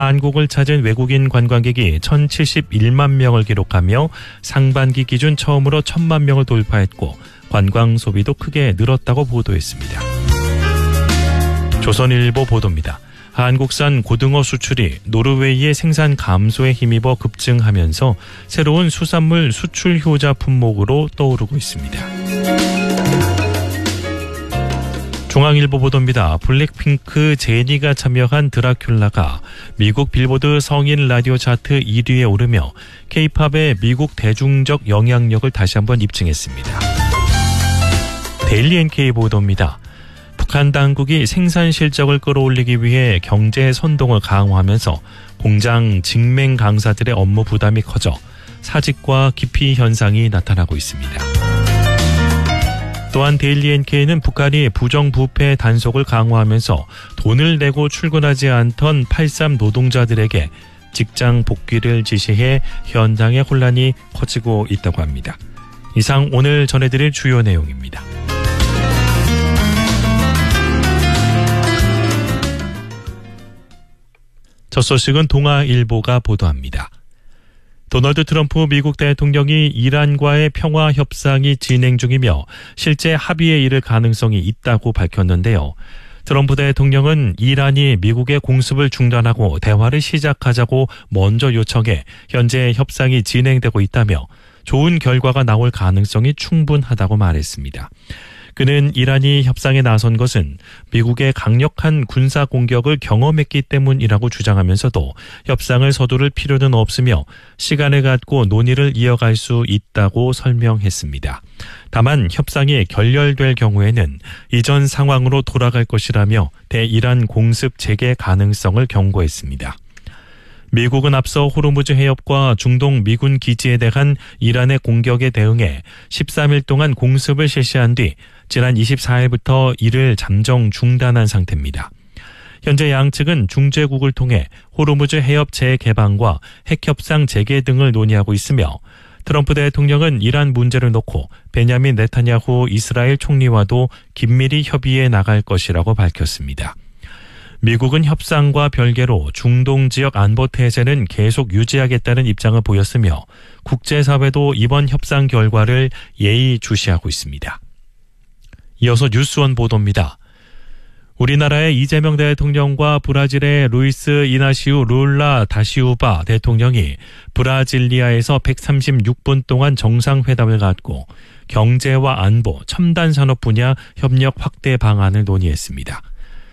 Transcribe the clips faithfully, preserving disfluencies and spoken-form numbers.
한국을 찾은 외국인 관광객이 천칠십일만 명을 기록하며 상반기 기준 처음으로 천만 명을 돌파했고 관광 소비도 크게 늘었다고 보도했습니다. 조선일보 보도입니다. 한국산 고등어 수출이 노르웨이의 생산 감소에 힘입어 급증하면서 새로운 수산물 수출 효자 품목으로 떠오르고 있습니다. 중앙일보 보도입니다. 블랙핑크 제니가 참여한 드라큘라가 미국 빌보드 성인 라디오 차트 일 위에 오르며 케이팝의 미국 대중적 영향력을 다시 한번 입증했습니다. 데일리 엔케이 보도입니다. 북한 당국이 생산 실적을 끌어올리기 위해 경제 선동을 강화하면서 공장 직맹 강사들의 업무 부담이 커져 사직과 기피 현상이 나타나고 있습니다. 또한 데일리 엔케이는 북한이 부정부패 단속을 강화하면서 돈을 내고 출근하지 않던 팔십삼 노동자들에게 직장 복귀를 지시해 현장의 혼란이 커지고 있다고 합니다. 이상 오늘 전해드릴 주요 내용입니다. 첫 소식은 동아일보가 보도합니다. 도널드 트럼프 미국 대통령이 이란과의 평화 협상이 진행 중이며 실제 합의에 이를 가능성이 있다고 밝혔는데요. 트럼프 대통령은 이란이 미국의 공습을 중단하고 대화를 시작하자고 먼저 요청해 현재 협상이 진행되고 있다며 좋은 결과가 나올 가능성이 충분하다고 말했습니다. 그는 이란이 협상에 나선 것은 미국의 강력한 군사 공격을 경험했기 때문이라고 주장하면서도 협상을 서두를 필요는 없으며 시간을 갖고 논의를 이어갈 수 있다고 설명했습니다. 다만 협상이 결렬될 경우에는 이전 상황으로 돌아갈 것이라며 대이란 공습 재개 가능성을 경고했습니다. 미국은 앞서 호르무즈 해협과 중동 미군 기지에 대한 이란의 공격에 대응해 십삼 일 동안 공습을 실시한 뒤 지난 이십사 일부터 이를 잠정 중단한 상태입니다. 현재 양측은 중재국을 통해 호르무즈 해협 재개방과 핵협상 재개 등을 논의하고 있으며 트럼프 대통령은 이란 문제를 놓고 베냐민 네타냐후 이스라엘 총리와도 긴밀히 협의해 나갈 것이라고 밝혔습니다. 미국은 협상과 별개로 중동 지역 안보 태세는 계속 유지하겠다는 입장을 보였으며 국제사회도 이번 협상 결과를 예의주시하고 있습니다. 이어서 뉴스원 보도입니다. 우리나라의 이재명 대통령과 브라질의 루이스 이나시우 룰라 다시우바 대통령이 브라질리아에서 백삼십육 분 동안 정상회담을 갖고 경제와 안보, 첨단 산업 분야 협력 확대 방안을 논의했습니다.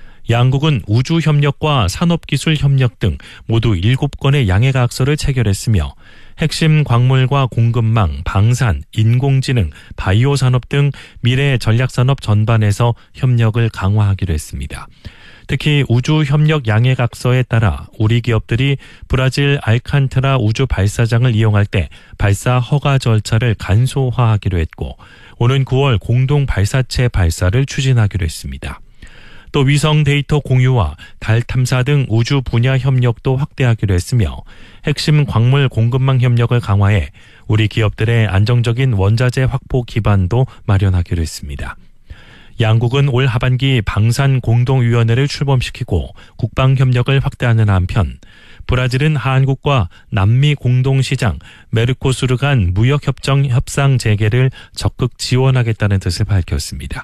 양국은 우주협력과 산업기술협력 등 모두 일곱 건의 양해각서를 체결했으며 핵심 광물과 공급망, 방산, 인공지능, 바이오 산업 등 미래 전략산업 전반에서 협력을 강화하기로 했습니다. 특히 우주협력 양해각서에 따라 우리 기업들이 브라질 알칸타라 우주 발사장을 이용할 때 발사 허가 절차를 간소화하기로 했고 오는 구월 공동 발사체 발사를 추진하기로 했습니다. 또 위성 데이터 공유와 달 탐사 등 우주 분야 협력도 확대하기로 했으며 핵심 광물 공급망 협력을 강화해 우리 기업들의 안정적인 원자재 확보 기반도 마련하기로 했습니다. 양국은 올 하반기 방산 공동위원회를 출범시키고 국방 협력을 확대하는 한편 브라질은 한국과 남미 공동시장 메르코수르 간 무역협정 협상 재개를 적극 지원하겠다는 뜻을 밝혔습니다.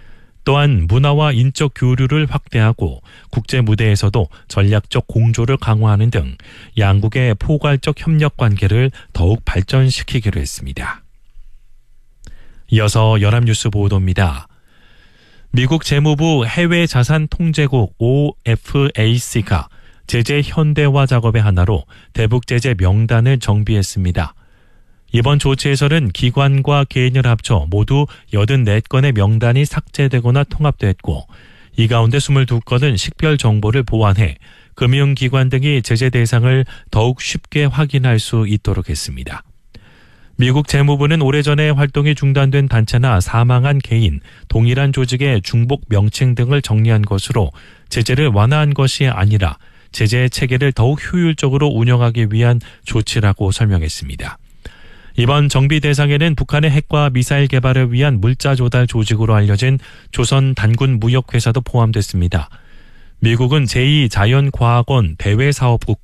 또한 문화와 인적 교류를 확대하고 국제 무대에서도 전략적 공조를 강화하는 등 양국의 포괄적 협력 관계를 더욱 발전시키기로 했습니다. 이어서 연합뉴스 보도입니다. 미국 재무부 해외자산통제국 오에프에이씨가 제재 현대화 작업의 하나로 대북제재 명단을 정비했습니다. 이번 조치에서는 기관과 개인을 합쳐 모두 여든네 건의 명단이 삭제되거나 통합됐고 이 가운데 이십이 건은 식별 정보를 보완해 금융기관 등이 제재 대상을 더욱 쉽게 확인할 수 있도록 했습니다. 미국 재무부는 오래전에 활동이 중단된 단체나 사망한 개인, 동일한 조직의 중복 명칭 등을 정리한 것으로 제재를 완화한 것이 아니라 제재 체계를 더욱 효율적으로 운영하기 위한 조치라고 설명했습니다. 이번 정비 대상에는 북한의 핵과 미사일 개발을 위한 물자 조달 조직으로 알려진 조선 단군 무역회사도 포함됐습니다. 미국은 제이 자연과학원 대외사업국과